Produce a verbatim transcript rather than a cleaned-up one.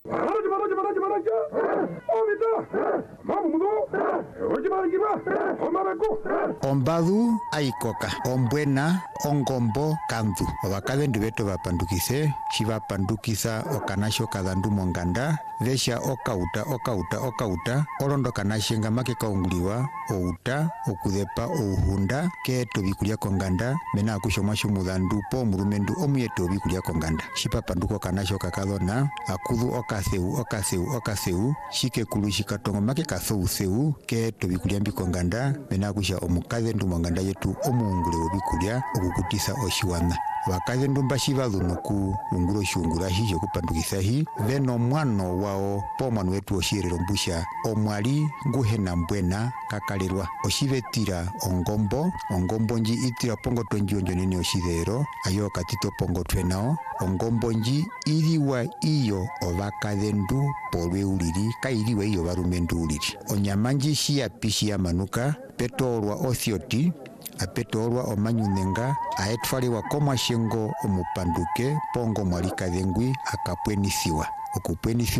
Maraja maraja maraja maraja. Omita. Mamudo. Ojibangiba. Omarako. Ombadu aikoka. Ombwena ongombo kandu. Obakadendu beto bapandukise. Shibapandukisa okanasho kadandu monganda. Vesha okauta okauta okauta. Orondo kanashenga make kaunguliwa. Outa okudepa ouhunda keto bikulia konganda. Mena akushomasho mudandu po murumendu omuyeto bikulia konganda. Shipapanduko kanasho kakadona. Akudu okaseu okaseu okaseu. Shike kulu shikatongo make kasou seu. Keto bikulia mbikonganda. Mena akusha omukadendu monganda yetu omuungule obikulia okukutisa oshiwana. Wakadendu mbashiva dhunuku unguro shungura hijo kupandukisa hi. Veno mwano wao po mwanu wetu oshirero mbusha. Omwali nguhena mbwena kakalirwa. Oshivetira ongombo. Ongombo nji itira pongo tonji onjo nini oshidero. Ayo katito pongo twenao. Ongombo nji iriwa iyo ovakadendu polwe uliri. Ka iriwa iyo varumendu uliri. Onyamanji shia pishi ya manuka. Petorwa othioti. Apetorwa omanyunenga aetwaliwa komashengo omupanduke pongo mwalika dhengwi akapwenisiwa okupwenisiwa